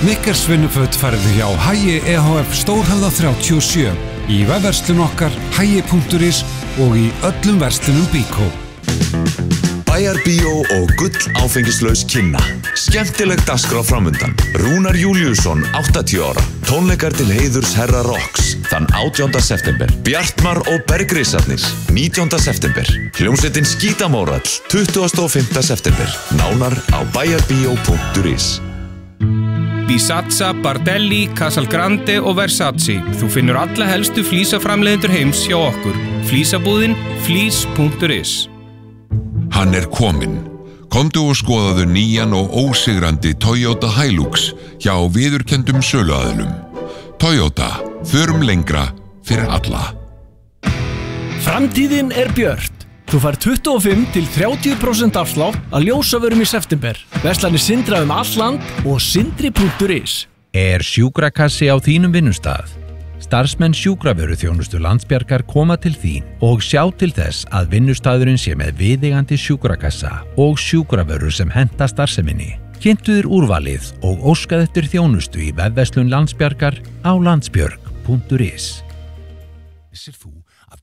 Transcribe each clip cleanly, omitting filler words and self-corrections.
Snickers vinnuföt færðu hjá Hagi EHF Stórhöfða 37 í vefverslun okkar hagi.is og í öllum verslunum Bíkó. Bæjarbíó og gull áfengislaus kynna. Skemmtileg dagskrá framundan. Rúnar Júlíusson, 80 ára. Tónleikar til heiðurs Herra Rocks þann 18. september. Bjartmar og Bergrisarnir 19. september. Hljómsveitin Skítamórall 25. september. Nánar á bæjarbíó.is. Bisazza, Bardelli, Casalgrande og Versace. Þú finnur alla helstu flísaframleiðendur heims hjá okkur. Flísabúðin flís.is. Hann kominn. Komdu og skoðaðu nýjan og ósigrandi Toyota Hilux hjá viðurkenndum söluaðilum. Toyota, förum lengra fyrir alla. Framtíðin björt. Þú fær 25–30% afslátt að ljósavörum í september. Verslanir Sindra allt land og sindri.is. Sjúkrakassi á þínum vinnustað? Starfsmenn sjúkravöruþjónustu Landsbjargar koma til þín og sjá til þess að vinnustaðurinn sé með viðeigandi sjúkrakassa og sjúkravörur sem henta starfseminni. Kynntu þér úrvalið og óskað eftir þjónustu í vefverslun Landsbjargar á landsbjörg.is. Vissir þú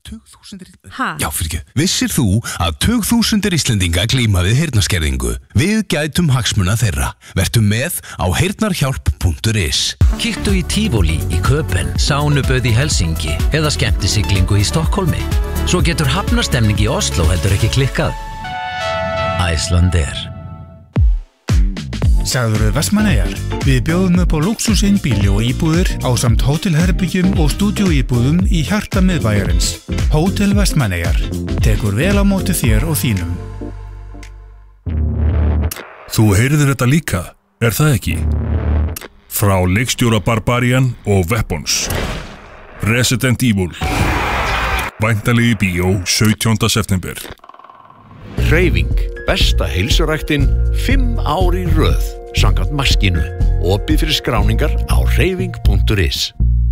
að tugþúsundir Íslendinga glíma við heyrnarskerðingu? Við gætum hagsmuna þeirra. Vertu með á heyrnarhjálp.is. Kíktu í Tivoli í Köpen, sánuböð í Helsinki eða skemmtisiglingu í Stokkólmi. Svo getur hafnarstemning í Oslo heldur ekki klikkað. Icelandair. Sagðurðu Vestmannaeyjar? Við bjóðum upp á lúxusinn bíli og íbúðir ásamt hótelherbyggjum og stúdíóíbúðum í hjarta miðbæjarins. Hótel Vestmannaeyjar tekur vel á móti þér og þínum. Þú heyrðir þetta líka, það ekki? Frá leikstjóra Barbarian og Weapons. Resident Evil. Væntanleg í bíó 17. september. Hreyfing, besta heilsuræktin 5 ár í röð, samkvæmt maskínu. Opið fyrir skráningar á hreyfing.is.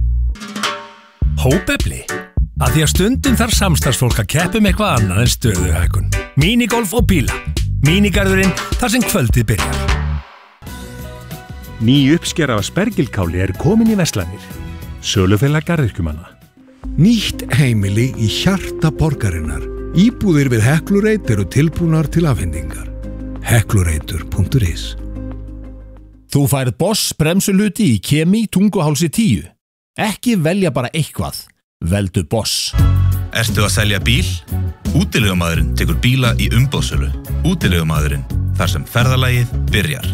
Hópefli. Að því að stundum þarf samstarfsfólk að keppa með eitthvað annað en stöðuhækkun. Minigolf og bíla. Mínigarðurinn þar sem kvöldið byrjar. Ný uppskera af spergilkáli komin í verslanir. Sölufélag garðyrkjumanna. Nýtt heimili í hjarta borgarinnar. Íbúðir við Heklureit tilbúnar til afhendingar. Heklureitur.is. Þú færð Boss bremsuluti í Kemi Tunguhálsi 10. Ekki velja bara eitthvað. Veldu Boss. Ertu að selja bíl? Útilegumaðurinn tekur bíla í umboðssölu. Útilegumaðurinn, þar sem ferðalagið byrjar.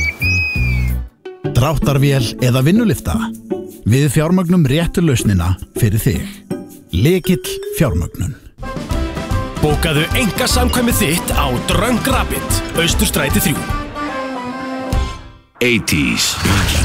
Dráttarvél eða vinnulifta? Við fjármögnum réttu lausnina fyrir þig. Lykill fjármögnun. Bókaðu einkasamkvæmið þitt á Dröng Rapid, Austurstræti 3. 80s,